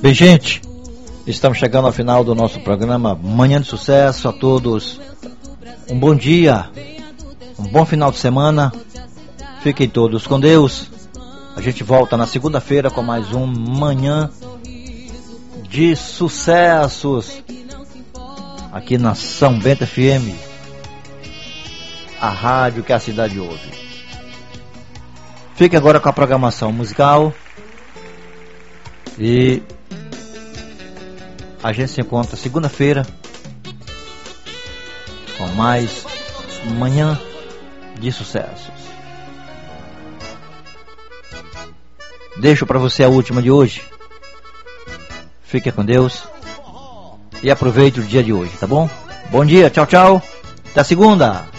Bem, gente, estamos chegando ao final do nosso programa Manhã de Sucesso. A todos um bom dia, um bom final de semana. Fiquem todos com Deus. A gente volta na segunda-feira com mais um Manhã de Sucessos aqui na São Bento FM, a rádio que a cidade ouve. Fique agora com a programação musical e a gente se encontra segunda-feira com mais Manhã de Sucessos. Deixo para você a última de hoje. Fique com Deus e aproveite o dia de hoje, tá bom? Bom dia, tchau, tchau. Até segunda.